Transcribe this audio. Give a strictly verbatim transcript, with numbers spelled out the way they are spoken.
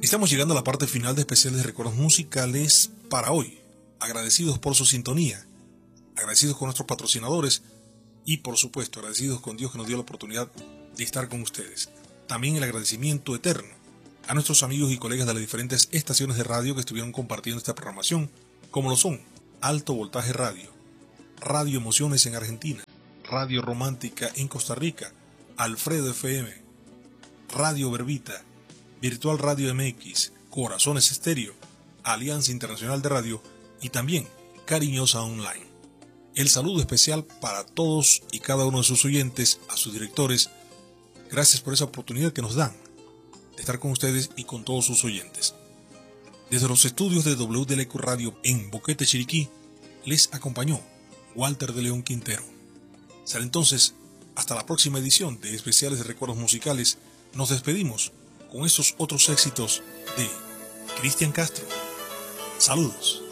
Estamos llegando a la parte final de especiales de recuerdos musicales para hoy. Agradecidos por su sintonía, agradecidos con nuestros patrocinadores y, por supuesto, agradecidos con Dios que nos dio la oportunidad de estar con ustedes. También el agradecimiento eterno a nuestros amigos y colegas de las diferentes estaciones de radio que estuvieron compartiendo esta programación, como lo son Alto Voltaje Radio, Radio Emociones en Argentina, Radio Romántica en Costa Rica, Alfredo F M, Radio Verbita, Virtual Radio M X, Corazones Estéreo, Alianza Internacional de Radio y también Cariñosa Online. El saludo especial para todos y cada uno de sus oyentes, a sus directores. Gracias por esa oportunidad que nos dan de estar con ustedes y con todos sus oyentes. Desde los estudios de W D L Q Radio en Boquete, Chiriquí, les acompañó Walter de León Quintero. Será entonces, hasta la próxima edición de Especiales de Recuerdos Musicales. Nos despedimos con estos otros éxitos de Cristian Castro. Saludos.